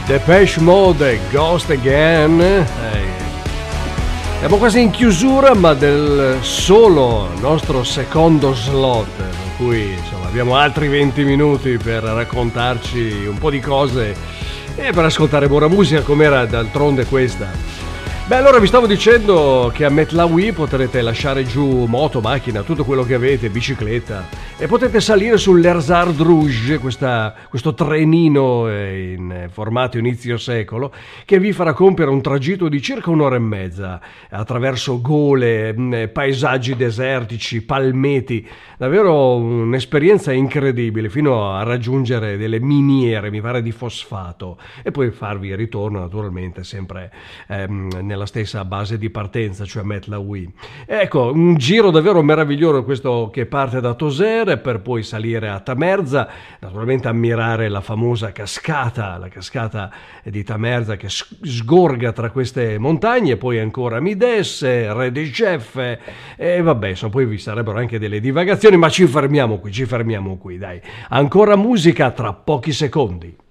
Depeche Mode, Ghost Again. Siamo quasi in chiusura, ma del solo nostro secondo slot, per cui insomma abbiamo altri 20 minuti per raccontarci un po' di cose e per ascoltare buona musica, com'era d'altronde questa. Beh, allora vi stavo dicendo che a Metlawi potrete lasciare giù moto, macchina, tutto quello che avete, bicicletta, e potete salire sull'Erzard Rouge, questo trenino in formato inizio secolo, che vi farà compiere un tragitto di circa un'ora e mezza, attraverso gole, paesaggi desertici, palmeti, davvero un'esperienza incredibile, fino a raggiungere delle miniere, mi pare di fosfato, e poi farvi ritorno naturalmente sempre nella stessa base di partenza, cioè Metlawi. Ecco, un giro davvero meraviglioso questo che parte da Tozeur per poi salire a Tamerza, naturalmente ammirare la famosa cascata, la cascata di Tamerza che sgorga tra queste montagne, poi ancora Mides, Redejef e vabbè, insomma, poi vi sarebbero anche delle divagazioni, ma ci fermiamo qui, dai. Ancora musica tra pochi secondi.